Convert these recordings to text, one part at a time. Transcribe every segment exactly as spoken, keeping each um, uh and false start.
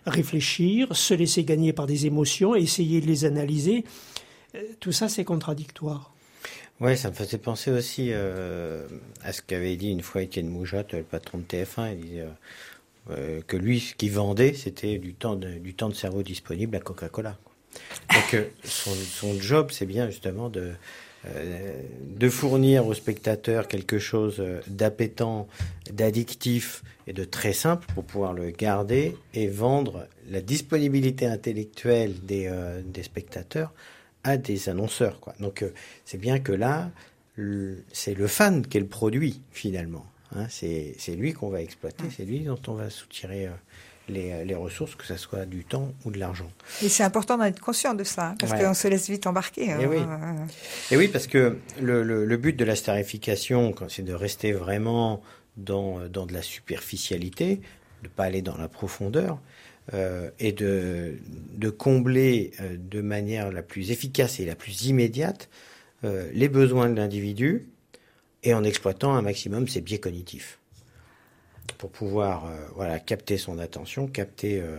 réfléchir, se laisser gagner par des émotions, essayer de les analyser. Tout ça, c'est contradictoire. Oui, ça me faisait penser aussi euh, à ce qu'avait dit une fois Étienne Moujotte, le patron de T F un. Il disait euh, euh, que lui, ce qu'il vendait, c'était du temps de, du temps de cerveau disponible à Coca-Cola. Donc, euh, son, son job, c'est bien justement de, euh, de fournir aux spectateurs quelque chose d'appétant, d'addictif et de très simple pour pouvoir le garder et vendre la disponibilité intellectuelle des, euh, des spectateurs à des annonceurs, quoi. Donc, euh, c'est bien que là, le, c'est le fan qui est le produit, finalement. Hein, c'est, c'est lui qu'on va exploiter, c'est lui dont on va soutirer euh, les, les ressources, que ce soit du temps ou de l'argent. Et c'est important d'en être conscient de ça, parce ouais. qu'on se laisse vite embarquer. Hein. Et, oui. Et oui, parce que le, le, le but de la starification, c'est de rester vraiment dans, dans de la superficialité, de ne pas aller dans la profondeur, Euh, et de, de combler euh, de manière la plus efficace et la plus immédiate euh, les besoins de l'individu et en exploitant un maximum ses biais cognitifs pour pouvoir euh, voilà, capter son attention, capter... Euh,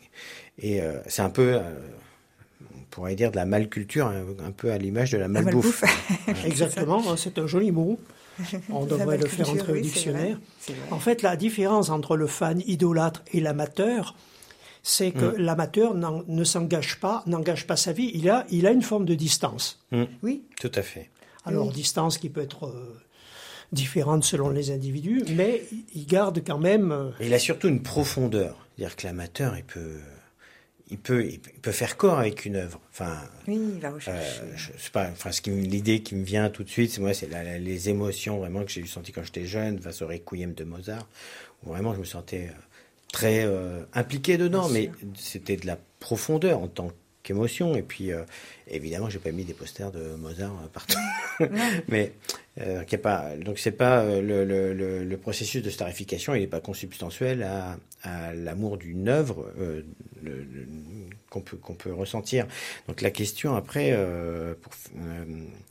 et euh, c'est un peu, euh, on pourrait dire, de la malculture, un, un peu à l'image de la malbouffe. La malbouffe. Voilà. Exactement, c'est un joli mot. On devrait le faire entrer oui, au dictionnaire. C'est vrai, c'est vrai. En fait, la différence entre le fan idolâtre et l'amateur, c'est que mmh. l'amateur ne s'engage pas, n'engage pas sa vie. Il a, il a une forme de distance. Mmh. Oui, tout à fait. Alors, oui. distance qui peut être euh, différente selon les individus, mais il garde quand même... Euh... Il a surtout une profondeur. C'est-à-dire que l'amateur, il peut, il peut, il peut faire corps avec une œuvre. Enfin, oui, il va rechercher. Euh, je sais pas, enfin, ce qui, l'idée qui me vient tout de suite, c'est, moi, c'est la, la, les émotions vraiment que j'ai senties quand j'étais jeune, face au Requiem de Mozart, où vraiment je me sentais... Euh, très euh, impliqué dedans, mais c'était de la profondeur en tant qu'émotion. Et puis, euh, évidemment, j'ai pas mis des posters de Mozart euh, partout. mais euh, qu'il y a pas, donc c'est pas euh, le, le, le, le processus de starification, il n'est pas consubstantiel à, à l'amour d'une œuvre euh, le, le, qu'on peut qu'on peut ressentir. Donc la question après, euh, pour, euh,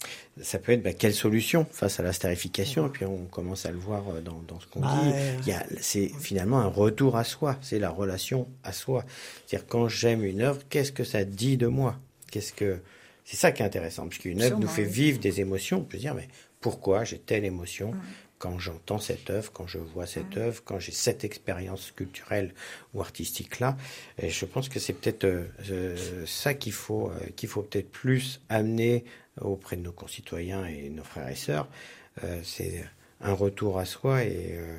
ça peut être bah, quelle solution face à la starification. Et puis on commence à le voir dans, dans ce qu'on bah, dit. Il y a, c'est finalement un retour à soi. C'est la relation à soi. C'est-à-dire quand j'aime une œuvre, qu'est-ce que ça dit de moi ? Qu'est-ce que c'est ça qui est intéressant, parce qu'une œuvre nous fait vivre des émotions. On peut se dire mais pourquoi j'ai telle émotion mmh. quand j'entends cette œuvre, quand je vois cette mmh. œuvre, quand j'ai cette expérience culturelle ou artistique là. Et je pense que c'est peut-être euh, ça qu'il faut euh, qu'il faut peut-être plus amener auprès de nos concitoyens et nos frères et sœurs. Euh, c'est un retour à soi et, euh,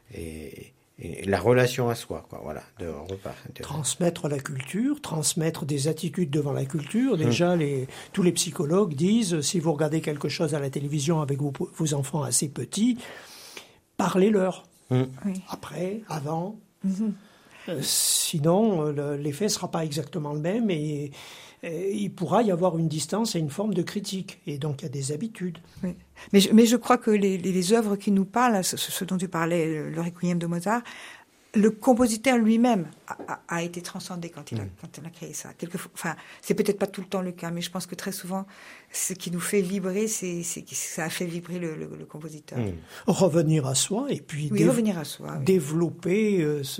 et Et la relation à soi, quoi, voilà, de repas. Transmettre la culture, transmettre des attitudes devant la culture. Déjà, mmh. les, tous les psychologues disent, si vous regardez quelque chose à la télévision avec vos, vos enfants assez petits, parlez-leur. Mmh. Oui. Après, avant. Mmh. Euh, sinon, le, l'effet ne sera pas exactement le même et, et il pourra y avoir une distance et une forme de critique. Et donc, il y a des habitudes. Oui. Mais, je, mais je crois que les, les, les œuvres qui nous parlent, ce, ce dont tu parlais, le, le Requiem de Mozart, le compositeur lui-même a, a, a été transcendé quand il a, mmh. quand il a créé ça. Quelquefois, enfin, c'est peut-être pas tout le temps le cas, mais je pense que très souvent, ce qui nous fait vibrer, c'est, c'est ça a fait vibrer le, le, le compositeur. Mmh. Revenir à soi et puis oui, dév- revenir à soi, oui. développer euh, ce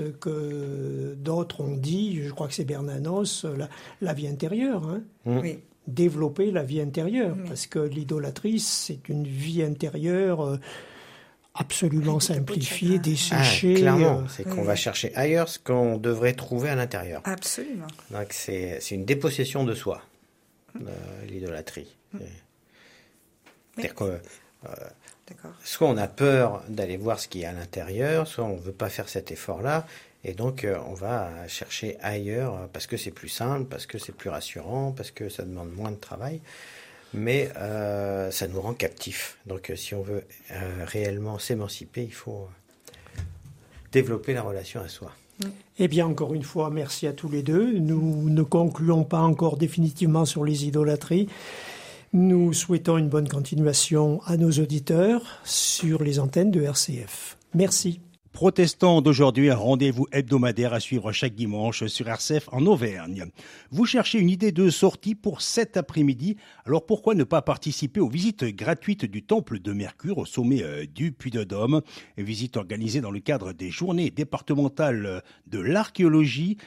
que d'autres ont dit. Je crois que c'est Bernanos, la, la vie intérieure. Hein. Mmh. Oui. Développer la vie intérieure, oui. parce que l'idolâtrie, c'est une vie intérieure. Euh, absolument simplifié, desséché. Ah, clairement, c'est qu'on oui. va chercher ailleurs ce qu'on devrait trouver à l'intérieur. Absolument. Donc c'est, c'est une dépossession de soi, euh, l'idolâtrie. Mm. C'est-à-dire que euh, soit on a peur d'aller voir ce qu'il y a à l'intérieur, soit on ne veut pas faire cet effort-là, et donc euh, on va chercher ailleurs parce que c'est plus simple, parce que c'est plus rassurant, parce que ça demande moins de travail. Mais euh, ça nous rend captifs. Donc, euh, si on veut euh, réellement s'émanciper, il faut euh, développer la relation à soi. Eh bien, encore une fois, merci à tous les deux. Nous ne concluons pas encore définitivement sur les idolâtries. Nous souhaitons une bonne continuation à nos auditeurs sur les antennes de R C F. Merci. Protestants d'aujourd'hui, un rendez-vous hebdomadaire à suivre chaque dimanche sur R C F en Auvergne. Vous cherchez une idée de sortie pour cet après-midi, alors pourquoi ne pas participer aux visites gratuites du Temple de Mercure au sommet du Puy-de-Dôme, visite organisée dans le cadre des journées départementales de l'archéologie